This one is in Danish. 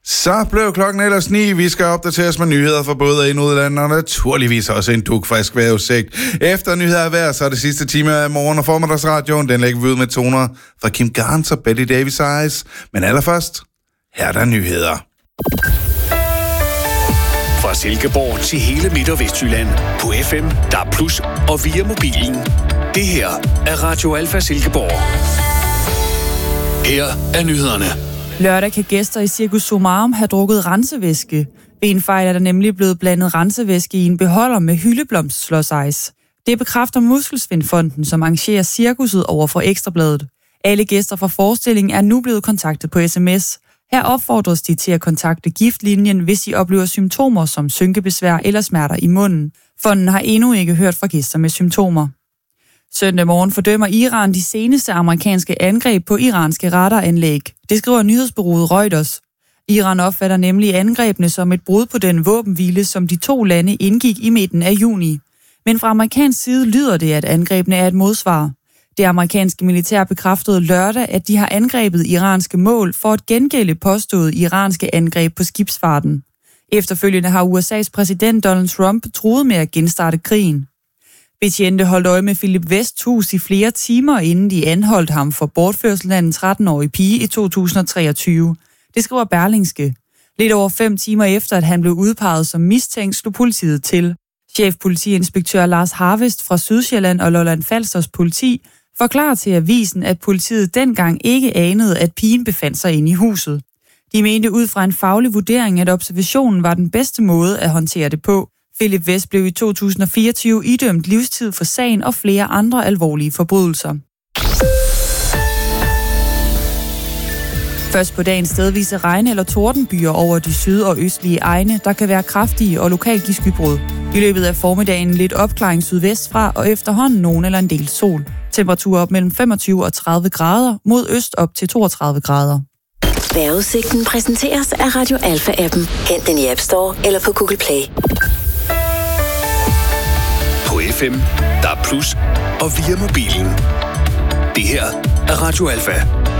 Så blev klokken ellers 9. Vi skal opdateres med nyheder fra både ind- og udlandet, og naturligvis også en dugfrisk vejrudsigt. Efter nyheder er vejr, så er det sidste time af morgen- og formiddagsradioen. Den lægger vi ud med toner fra Kim Garns og Betty Davis Eyes. Men allerførst, her er der nyheder. Fra Silkeborg til hele Midt- og Vestjylland. På FM, DAB+, og via mobilen. Det her er Radio Alfa Silkeborg. Her er nyhederne. Lørdag kan gæster i Cirkus Somarum have drukket rensevæske. Ved en fejl er der nemlig blevet blandet rensevæske i en beholder med hyldeblomstslåsejs. Det bekræfter Muskelsvindfonden, som arrangerer cirkuset over for Ekstrabladet. Alle gæster fra forestillingen er nu blevet kontaktet på sms. Her opfordres de til at kontakte giftlinjen, hvis de oplever symptomer som synkebesvær eller smerter i munden. Fonden har endnu ikke hørt fra gæster med symptomer. Søndag morgen fordømmer Iran de seneste amerikanske angreb på iranske radaranlæg. Det skriver nyhedsbureauet Reuters. Iran opfatter nemlig angrebene som et brud på den våbenhvile, som de to lande indgik i midten af juni. Men fra amerikansk side lyder det, at angrebene er et modsvar. Det amerikanske militær bekræftede lørdag, at de har angrebet iranske mål for at gengælde påstået iranske angreb på skibsfarten. Efterfølgende har USA's præsident Donald Trump truet med at genstarte krigen. Betjente holdt øje med Philip Wests hus i flere timer, inden de anholdt ham for bortførsel af en 13-årig pige i 2023. Det skriver Berlingske. Lidt over 5 timer efter, at han blev udpeget som mistænkt, slog politiet til. Chefpolitiinspektør Lars Harvest fra Sydsjælland og Lolland Falsters politi forklarer til avisen, at politiet dengang ikke anede, at pigen befandt sig inde i huset. De mente ud fra en faglig vurdering, at observationen var den bedste måde at håndtere det på. Philip West blev i 2024 idømt livstid for sagen og flere andre alvorlige forbrydelser. Først på dagen stedvise regn- eller tordenbyer over de syd- og østlige egne, der kan være kraftige og lokalt give skybrud. I løbet af formiddagen lidt opklaring sydvestfra og efterhånden nogen eller en del sol. Temperaturer op mellem 25 og 30 grader, mod øst op til 32 grader. Vejrudsigten præsenteres af Radio Alfa-appen. Hent den i App Store eller på Google Play. På FM, DAB+, og via mobilen. Det her er Radio Alfa.